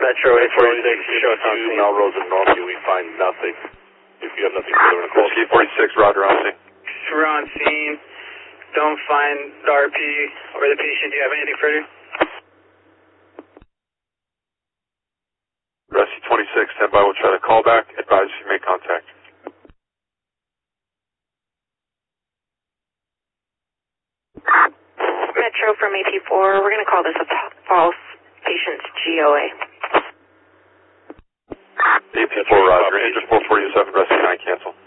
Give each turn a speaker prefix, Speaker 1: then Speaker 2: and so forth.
Speaker 1: Metro 846, show us on scene.
Speaker 2: Melrose and Northview, we find nothing. If you have nothing further to call.
Speaker 3: Whiskey 46, roger on scene.
Speaker 1: We're on scene. Don't find the RP or the patient. Do you have anything further?
Speaker 3: Rescue 26, stand by. We'll try to call back. Advise if you make contact.
Speaker 4: Metro from AP4, we're going to call this a false patient's GOA.
Speaker 3: AP4, roger. Injured 447, rescue 9, cancel.